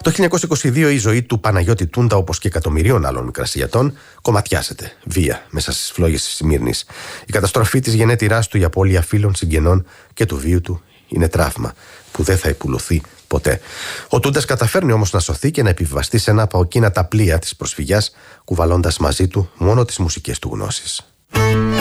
Το 1922 η ζωή του Παναγιώτη Τούντα, όπως και εκατομμυρίων άλλων μικρασιατών, κομματιάζεται βία μέσα στις φλόγες της Σμύρνης. Η καταστροφή της γενέτειράς του, η απώλεια φίλων, συγγενών και του βίου του είναι τραύμα που δεν θα επουλωθεί ποτέ. Ο Τούντας καταφέρνει όμως να σωθεί και να επιβιβαστεί σε ένα από εκείνα τα πλοία της προσφυγιάς, κουβαλώντας μαζί του μόνο τις μουσικές του γνώσεις.